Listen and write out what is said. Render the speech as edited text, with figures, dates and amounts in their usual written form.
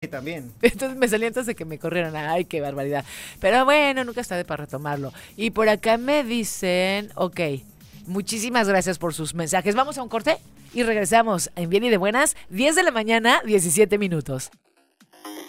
también. Entonces me salí antes de que me corrieran. Ay, qué barbaridad. Pero bueno, nunca está de para retomarlo. Y por acá me dicen, ok, muchísimas gracias por sus mensajes. Vamos a un corte y regresamos en Bien y de Buenas, 10 de la mañana, 17 minutos.